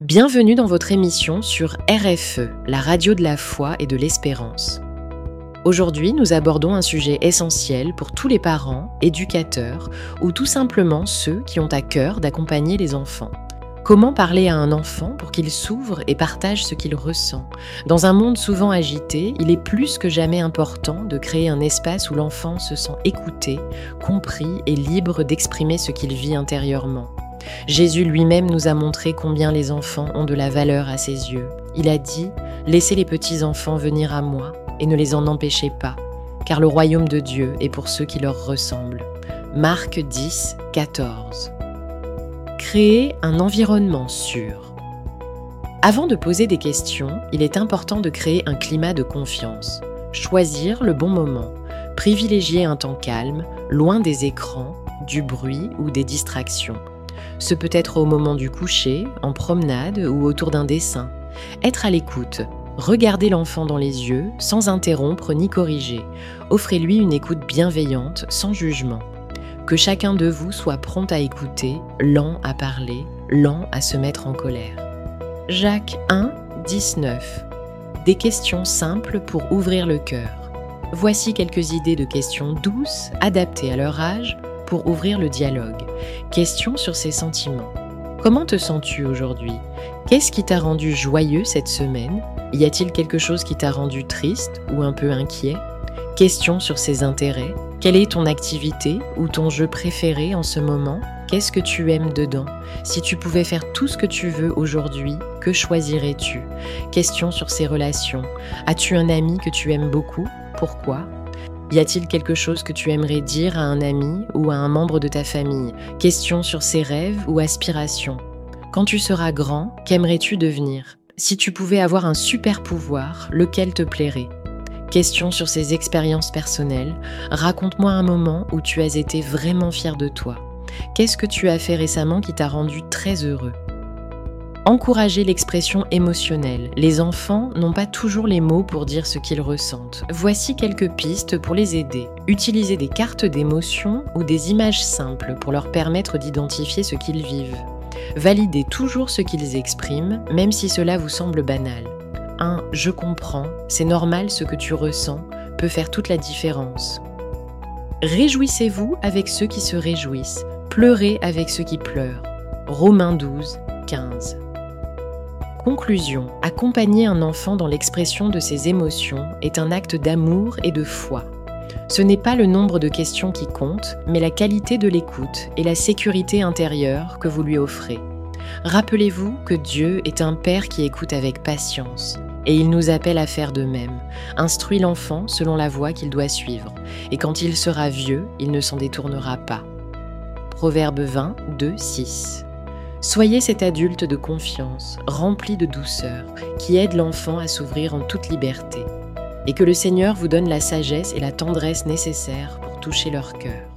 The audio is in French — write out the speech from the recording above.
Bienvenue dans votre émission sur RFE, la radio de la foi et de l'espérance. Aujourd'hui, nous abordons un sujet essentiel pour tous les parents, éducateurs ou tout simplement ceux qui ont à cœur d'accompagner les enfants. Comment parler à un enfant pour qu'il s'ouvre et partage ce qu'il ressent ? Dans un monde souvent agité, il est plus que jamais important de créer un espace où l'enfant se sent écouté, compris et libre d'exprimer ce qu'il vit intérieurement. Jésus lui-même nous a montré combien les enfants ont de la valeur à ses yeux. Il a dit « Laissez les petits enfants venir à moi et ne les en empêchez pas, car le royaume de Dieu est pour ceux qui leur ressemblent. » Marc 10, 14. Créer un environnement sûr. Avant de poser des questions, il est important de créer un climat de confiance. Choisir le bon moment. Privilégier un temps calme, loin des écrans, du bruit ou des distractions. Ce peut être au moment du coucher, en promenade ou autour d'un dessin. Être à l'écoute. Regardez l'enfant dans les yeux, sans interrompre ni corriger. Offrez-lui une écoute bienveillante, sans jugement. Que chacun de vous soit prompt à écouter, lent à parler, lent à se mettre en colère. Jacques 1, 19. Des questions simples pour ouvrir le cœur. Voici quelques idées de questions douces, adaptées à leur âge, pour ouvrir le dialogue. Questions sur ses sentiments. Comment te sens-tu aujourd'hui ? Qu'est-ce qui t'a rendu joyeux cette semaine ? Y a-t-il quelque chose qui t'a rendu triste ou un peu inquiet ? Questions sur ses intérêts. Quelle est ton activité ou ton jeu préféré en ce moment ? Qu'est-ce que tu aimes dedans ? Si tu pouvais faire tout ce que tu veux aujourd'hui, que choisirais-tu ? Questions sur ses relations. As-tu un ami que tu aimes beaucoup ? Pourquoi ? Y a-t-il quelque chose que tu aimerais dire à un ami ou à un membre de ta famille ? Questions sur ses rêves ou aspirations. Quand tu seras grand, qu'aimerais-tu devenir ? Si tu pouvais avoir un super pouvoir, lequel te plairait ? Questions sur ses expériences personnelles. Raconte-moi un moment où tu as été vraiment fier de toi. Qu'est-ce que tu as fait récemment qui t'a rendu très heureux ? Encourager l'expression émotionnelle. Les enfants n'ont pas toujours les mots pour dire ce qu'ils ressentent. Voici quelques pistes pour les aider. Utilisez des cartes d'émotions ou des images simples pour leur permettre d'identifier ce qu'ils vivent. Validez toujours ce qu'ils expriment, même si cela vous semble banal. Un « je comprends, c'est normal ce que tu ressens » peut faire toute la différence. Réjouissez-vous avec ceux qui se réjouissent. Pleurez avec ceux qui pleurent. Romains 12, 15. Conclusion. Accompagner un enfant dans l'expression de ses émotions est un acte d'amour et de foi. Ce n'est pas le nombre de questions qui compte, mais la qualité de l'écoute et la sécurité intérieure que vous lui offrez. Rappelez-vous que Dieu est un Père qui écoute avec patience, et il nous appelle à faire de même. Instruis l'enfant selon la voie qu'il doit suivre, et quand il sera vieux, il ne s'en détournera pas. Proverbe 20, 2, 6. Soyez cet adulte de confiance, rempli de douceur, qui aide l'enfant à s'ouvrir en toute liberté. Et que le Seigneur vous donne la sagesse et la tendresse nécessaires pour toucher leur cœur.